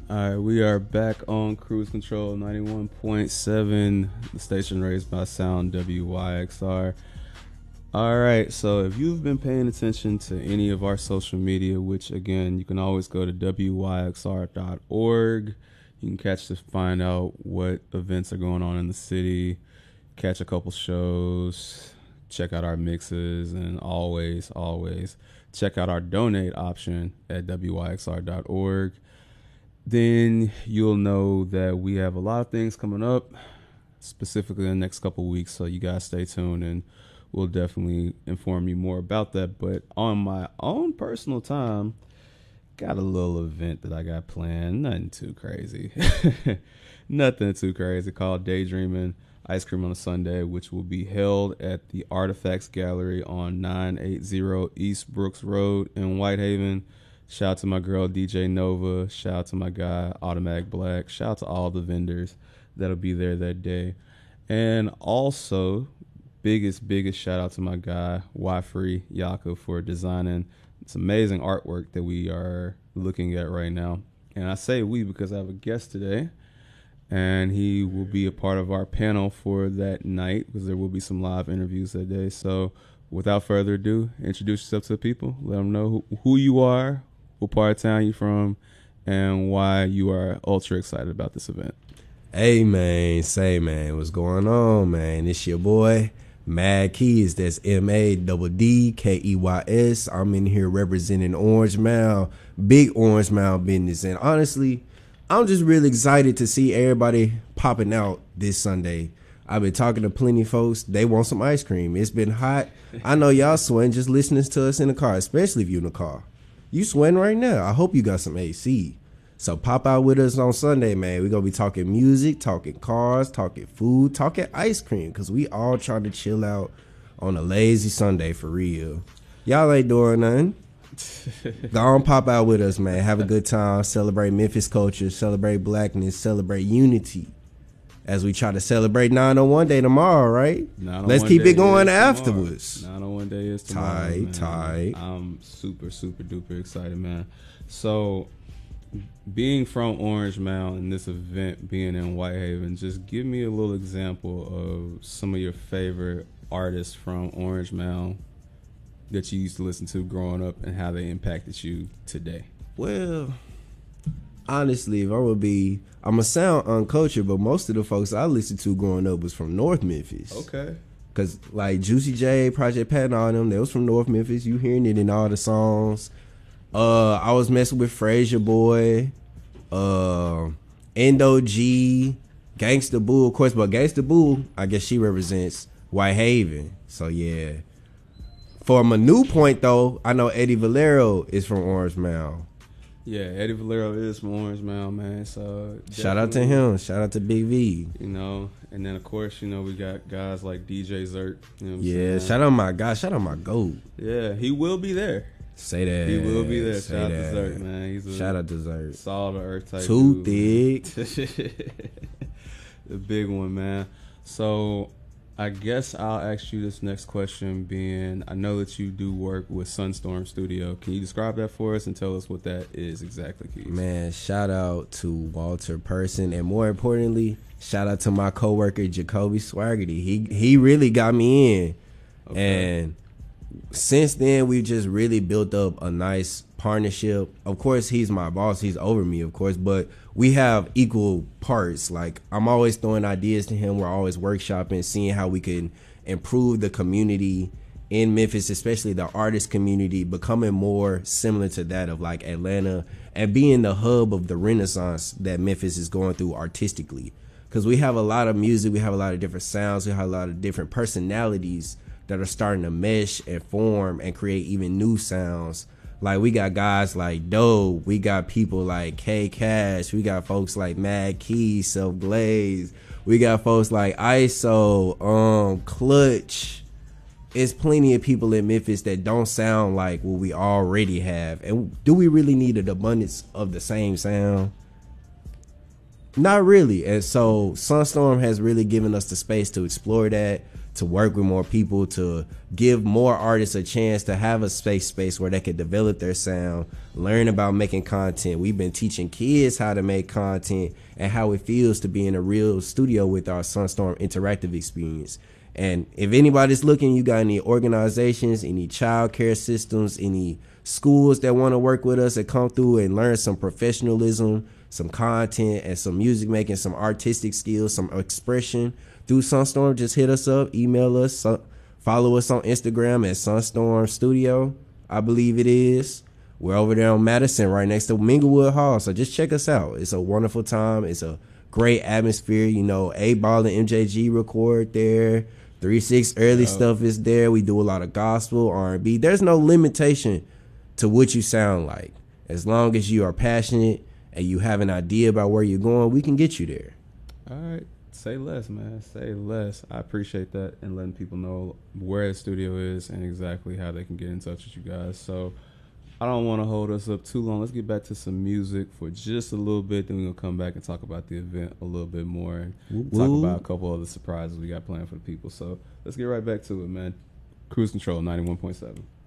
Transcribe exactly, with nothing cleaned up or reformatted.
All right, we are back on Cruise Control ninety-one point seven, the station raised by Sound W Y X R. All right, so if you've been paying attention to any of our social media, which again, you can always go to W Y X R dot org. You can catch to find out what events are going on in the city, catch a couple shows, check out our mixes, and always, always check out our donate option at W Y X R dot org. Then you'll know that we have a lot of things coming up, specifically in the next couple of weeks. So you guys stay tuned, and we'll definitely inform you more about that. But on my own personal time, got a little event that I got planned. Nothing too crazy. Nothing too crazy. Called Daydreaming Ice Cream on a Sunday, which will be held at the Artifacts Gallery on nine eighty East Brooks Road in Whitehaven. Shout out to my girl D J Nova. Shout out to my guy Automatic Black. Shout out to all the vendors that'll be there that day. And also, biggest, biggest shout out to my guy Wifrey Yaka for designing this amazing artwork that we are looking at right now. And I say we because I have a guest today, and he will be a part of our panel for that night because there will be some live interviews that day. So without further ado, introduce yourself to the people. Let them know who, who you are, what part of town you're from, and why you are ultra excited about this event. Hey, man. Say, man. What's going on, man? It's your boy, Mad Keys. That's M A D D K E Y S. I'm in here representing Orange Mound, big Orange Mound business. And honestly, I'm just really excited to see everybody popping out this Sunday. I've been talking to plenty of folks. They want some ice cream. It's been hot. I know y'all sweating just listening to us in the car, especially if you're in the car. You sweating right now. I hope you got some A C. So pop out with us on Sunday, man. We're going to be talking music, talking cars, talking food, talking ice cream, because we all trying to chill out on a lazy Sunday for real. Y'all ain't doing nothing. Go on, pop out with us, man. Have a good time. Celebrate Memphis culture. Celebrate blackness. Celebrate unity. As we try to celebrate nine oh one Day tomorrow, right? Let's keep it going afterwards. nine oh one Day is tomorrow. Tight, man. tight. I'm super, super duper excited, man. So, being from Orange Mound and this event being in Whitehaven, just give me a little example of some of your favorite artists from Orange Mound that you used to listen to growing up and how they impacted you today. Well, honestly, if I would be, I'm a sound uncultured, but most of the folks I listened to growing up was from North Memphis. Okay. Cause like Juicy J, Project Pat, and all them, they was from North Memphis. You hearing it in all the songs. Uh, I was messing with Frazier Boy, uh, Endo G, Gangsta Boo, of course, but Gangsta Boo, I guess she represents Whitehaven. So yeah. From a new point though, I know Eddie Valero is from Orange Mound. Yeah, Eddie Valero is from Orange Mound, man. So shout out to him. Shout out to Big V. You know, and then of course, you know, we got guys like D J Zert. You know what I'm yeah, saying? shout out my guy. Shout out my GOAT. Yeah, he will be there. Say that. He will be there. Say Shout that. out to Zert, man. He's a shout out to Zert. Solid earth type. Too dude, thick. The big one, man. So I guess I'll ask you this next question being, I know that you do work with Sunstorm Studio. Can you describe that for us and tell us what that is exactly, Keith? Man, shout out to Walter Person, and more importantly, shout out to my coworker Jacoby Swaggerty. He he really got me in. Okay. And since then, we've just really built up a nice partnership. Of course, he's my boss. He's over me, of course, but we have equal parts. Like, I'm always throwing ideas to him. We're always workshopping, seeing how we can improve the community in Memphis, especially the artist community, becoming more similar to that of like Atlanta and being the hub of the renaissance that Memphis is going through artistically. Because we have a lot of music, we have a lot of different sounds, we have a lot of different personalities that are starting to mesh and form and create even new sounds. Like, we got guys like Doe, we got people like K Cash, we got folks like Mad Key, Self Glaze, we got folks like I S O, um, Clutch. It's plenty of people in Memphis that don't sound like what we already have. And do we really need an abundance of the same sound? Not really. And so Sunstorm has really given us the space to explore that, to work with more people, to give more artists a chance to have a space space where they can develop their sound, learn about making content. We've been teaching kids how to make content and how it feels to be in a real studio with our Sunstorm interactive experience. And if anybody's looking, you got any organizations, any child care systems, any schools that want to work with us and come through and learn some professionalism, some content, and some music making, some artistic skills, some expression through Sunstorm, just hit us up, email us, follow us on Instagram at Sunstorm Studio, I believe it is. We're over there on Madison, right next to Minglewood Hall, so just check us out. It's a wonderful time. It's a great atmosphere. You know, A-Ball and M J G record there. three six early yep. stuff is there. We do a lot of gospel, R and B. There's no limitation to what you sound like. As long as you are passionate and you have an idea about where you're going, we can get you there. All right. Say less, man. Say less. I appreciate that and letting people know where the studio is and exactly how they can get in touch with you guys. So I don't want to hold us up too long. Let's get back to some music for just a little bit. Then we're going to come back and talk about the event a little bit more and Woo-woo. talk about a couple other surprises we got planned for the people. So let's get right back to it, man. Cruise Control ninety-one point seven.